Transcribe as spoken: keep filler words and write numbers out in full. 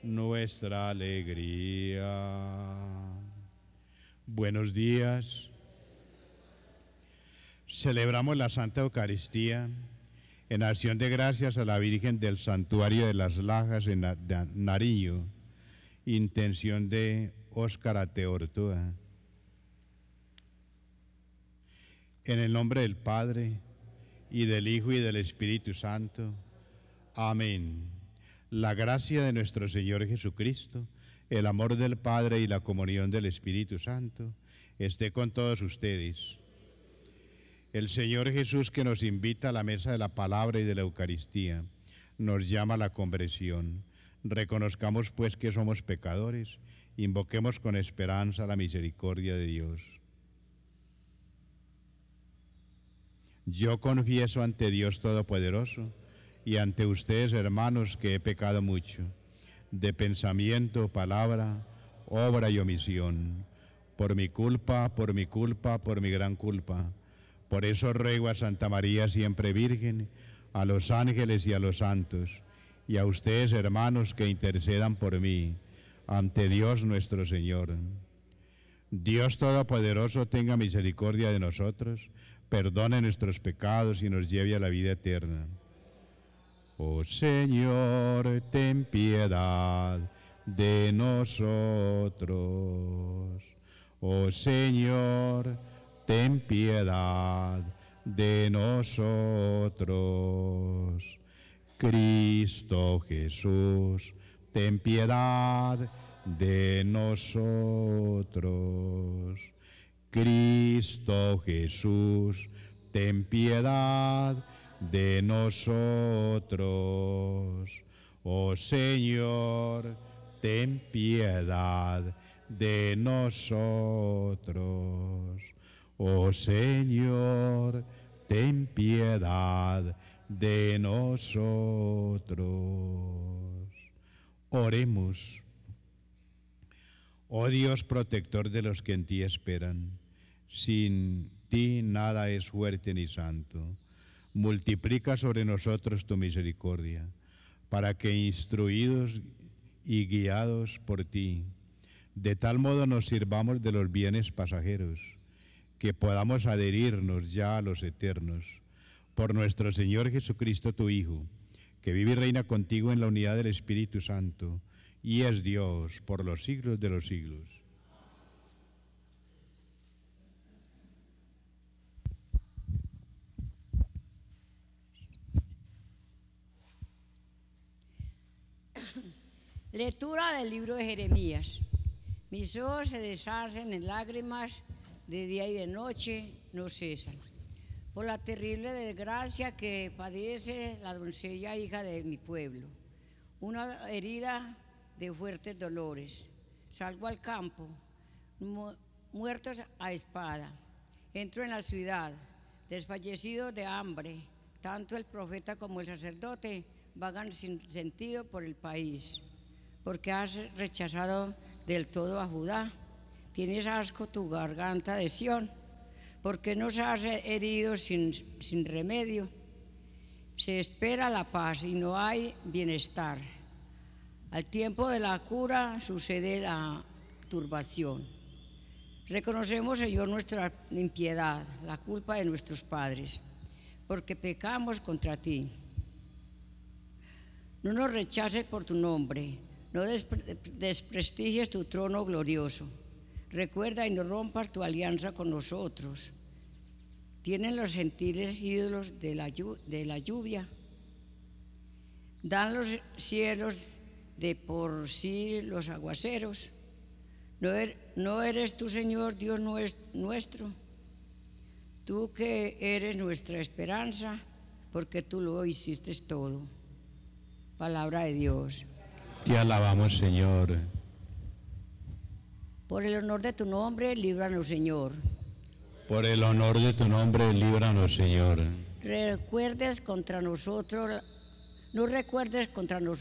nuestra alegría. Buenos días. Celebramos la Santa Eucaristía en acción de gracias a la Virgen del Santuario de las Lajas en Nariño, intención de Óscar Ateortúa. En el nombre del Padre, y del Hijo, y del Espíritu Santo. Amén. La gracia de nuestro Señor Jesucristo, el amor del Padre y la comunión del Espíritu Santo esté con todos ustedes. El Señor Jesús, que nos invita a la mesa de la palabra y de la Eucaristía, nos llama a la conversión. Reconozcamos pues que somos pecadores, invoquemos con esperanza la misericordia de Dios. Yo confieso ante Dios Todopoderoso y ante ustedes, hermanos, que he pecado mucho, de pensamiento, palabra, obra y omisión, por mi culpa, por mi culpa, por mi gran culpa. Por eso ruego a Santa María siempre Virgen, a los ángeles y a los santos, y a ustedes, hermanos, que intercedan por mí, ante Dios nuestro Señor. Dios Todopoderoso tenga misericordia de nosotros, perdone nuestros pecados y nos lleve a la vida eterna. Oh Señor, ten piedad de nosotros. Oh Señor, ten piedad de nosotros. Cristo Jesús, ten piedad de nosotros. Cristo Jesús, ten piedad de nosotros. Oh Señor, ten piedad de nosotros. Oh Señor, ten piedad de nosotros. Oremos. Oh Dios protector de los que en ti esperan, sin ti nada es fuerte ni santo. Multiplica sobre nosotros tu misericordia, para que instruidos y guiados por ti, de tal modo nos sirvamos de los bienes pasajeros, que podamos adherirnos ya a los eternos. Por nuestro Señor Jesucristo, tu Hijo, que vive y reina contigo en la unidad del Espíritu Santo, y es Dios por los siglos de los siglos. Lectura del libro de Jeremías. Mis ojos se deshacen en lágrimas, de día y de noche no cesan, por la terrible desgracia que padece la doncella hija de mi pueblo, una herida de fuertes dolores. Salgo al campo, mu muertos a espada. Entro en la ciudad, desfallecidos de hambre. Tanto el profeta como el sacerdote vagan sin sentido por el país. Porque has rechazado del todo a Judá. Tienes asco tu garganta de Sión, porque nos has herido sin, sin remedio. Se espera la paz y no hay bienestar. Al tiempo de la cura sucede la turbación. Reconocemos, Señor, nuestra impiedad, la culpa de nuestros padres, porque pecamos contra ti. No nos rechaces por tu nombre, no despre desprestigies tu trono glorioso. Recuerda y no rompas tu alianza con nosotros. Tienen los gentiles ídolos de la, de la lluvia. Dan los cielos de por sí los aguaceros. ¿No, er, no eres tú, Señor, Dios nuestro? Tú que eres nuestra esperanza, porque tú lo hiciste todo. Palabra de Dios. Te alabamos, Señor. Por el honor de tu nombre, líbranos, Señor. Por el honor de tu nombre, líbranos, Señor. Recuerdes contra nosotros, no recuerdes contra nosotros